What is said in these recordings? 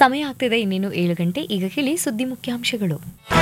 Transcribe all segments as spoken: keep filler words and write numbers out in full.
ಸಮಯ ಆಗ್ತಿದೆ ಇನ್ನೇನು ಏಳು ಗಂಟೆ. ಈಗ ಕೇಳಿ ಸುದ್ದಿ ಮುಖ್ಯಾಂಶಗಳು.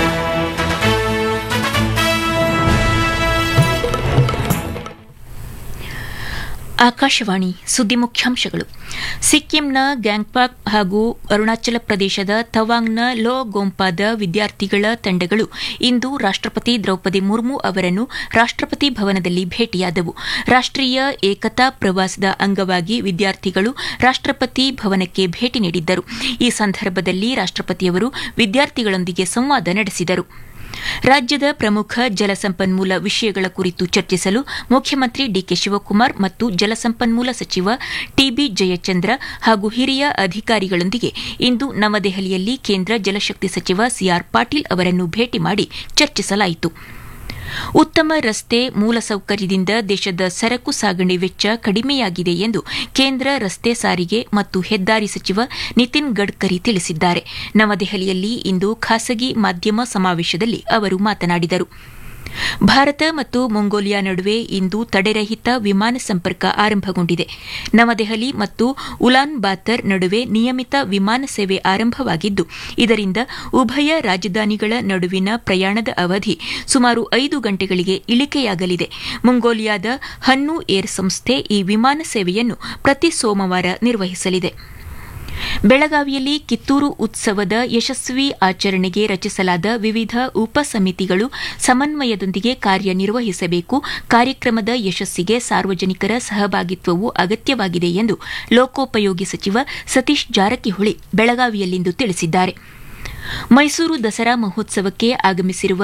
ಆಕಾಶವಾಣಿ ಸುದ್ದಿ ಮುಖ್ಯಾಂಶಗಳು. ಸಿಕ್ಕಿಂನ ಗ್ಯಾಂಗ್ಟಾಕ್ ಹಾಗೂ ಅರುಣಾಚಲ ಪ್ರದೇಶದ ತವಾಂಗ್ನ ಲೋ ಗೋಂಪಾದ ವಿದ್ಯಾರ್ಥಿಗಳ ತಂಡಗಳು ಇಂದು ರಾಷ್ಟಪತಿ ದ್ರೌಪದಿ ಮುರ್ಮು ಅವರನ್ನು ರಾಷ್ಟಪತಿ ಭವನದಲ್ಲಿ ಭೇಟಿಯಾದವು. ರಾಷ್ಟೀಯ ಏಕತಾ ಪ್ರವಾಸದ ಅಂಗವಾಗಿ ವಿದ್ಯಾರ್ಥಿಗಳು ರಾಷ್ಟಪತಿ ಭವನಕ್ಕೆ ಭೇಟಿ ನೀಡಿದ್ದರು. ಈ ಸಂದರ್ಭದಲ್ಲಿ ರಾಷ್ಟಪತಿಯವರು ವಿದ್ಯಾರ್ಥಿಗಳೊಂದಿಗೆ ಸಂವಾದ ನಡೆಸಿದರು. ರಾಜ್ಯದ ಪ್ರಮುಖ ಜಲಸಂಪನ್ಮೂಲ ವಿಷಯಗಳ ಕುರಿತು ಚರ್ಚಿಸಲು ಮುಖ್ಯಮಂತ್ರಿ ಡಿಕೆ ಶಿವಕುಮಾರ್ ಮತ್ತು ಜಲಸಂಪನ್ಮೂಲ ಸಚಿವ ಟಿಬಿ ಜಯಚಂದ್ರ ಹಾಗೂ ಹಿರಿಯ ಅಧಿಕಾರಿಗಳೊಂದಿಗೆ ಇಂದು ನವದೆಹಲಿಯಲ್ಲಿ ಕೇಂದ್ರ ಜಲಶಕ್ತಿ ಸಚಿವ ಸಿಆರ್ ಪಾಟೀಲ್ ಅವರನ್ನು ಭೇಟಿ ಮಾಡಿ ಚರ್ಚಿಸಲಾಯಿತು. ಉತ್ತಮ ರಸ್ತೆ ಮೂಲಸೌಕರ್ಯದಿಂದ ದೇಶದ ಸರಕು ಸಾಗಣೆ ವೆಚ್ಚ ಕಡಿಮೆಯಾಗಿದೆ ಎಂದು ಕೇಂದ್ರ ರಸ್ತೆ ಸಾರಿಗೆ ಮತ್ತು ಹೆದ್ದಾರಿ ಸಚಿವ ನಿತಿನ್ ಗಡ್ಕರಿ ತಿಳಿಸಿದ್ದಾರೆ. ನವದೆಹಲಿಯಲ್ಲಿ ಇಂದು ಖಾಸಗಿ ಮಾಧ್ಯಮ ಸಮಾವೇಶದಲ್ಲಿ ಅವರು ಮಾತನಾಡಿದರು. ಭಾರತ ಮತ್ತು ಮಂಗೋಲಿಯಾ ನಡುವೆ ಇಂದು ತಡೆರಹಿತ ವಿಮಾನ ಸಂಪರ್ಕ ಆರಂಭಗೊಂಡಿದೆ. ನವದೆಹಲಿ ಮತ್ತು ಉಲಾನ್ ಬಾತರ್ ನಡುವೆ ನಿಯಮಿತ ವಿಮಾನ ಸೇವೆ ಆರಂಭವಾಗಿದ್ದು, ಇದರಿಂದ ಉಭಯ ರಾಜಧಾನಿಗಳ ನಡುವಿನ ಪ್ರಯಾಣದ ಅವಧಿ ಸುಮಾರು ಐದು ಗಂಟೆಗಳಿಗೆ ಇಳಿಕೆಯಾಗಲಿದೆ. ಮಂಗೋಲಿಯಾದ ಹನ್ನು ಏರ್ ಸಂಸ್ಥೆ ಈ ವಿಮಾನ ಸೇವೆಯನ್ನು ಪ್ರತಿ ಸೋಮವಾರ ನಿರ್ವಹಿಸಲಿದೆ. ಬೆಳಗಾವಿಯಲ್ಲಿ ಕಿತ್ತೂರು ಉತ್ಸವದ ಯಶಸ್ವಿ ಆಚರಣೆಗೆ ರಚಿಸಲಾದ ವಿವಿಧ ಉಪ ಸಮಿತಿಗಳು ಸಮನ್ವಯದೊಂದಿಗೆ ಕಾರ್ಯನಿರ್ವಹಿಸಬೇಕು. ಕಾರ್ಯಕ್ರಮದ ಯಶಸ್ಸಿಗೆ ಸಾರ್ವಜನಿಕರ ಸಹಭಾಗಿತ್ವವು ಅಗತ್ಯವಾಗಿದೆ ಎಂದು ಲೋಕೋಪಯೋಗಿ ಸಚಿವ ಸತೀಶ್ ಜಾರಕಿಹೊಳಿ ಬೆಳಗಾವಿಯಲ್ಲಿಂದು ತಿಳಿಸಿದ್ದಾರೆ. ಮೈಸೂರು ದಸರಾ ಮಹೋತ್ಸವಕ್ಕೆ ಆಗಮಿಸಿರುವ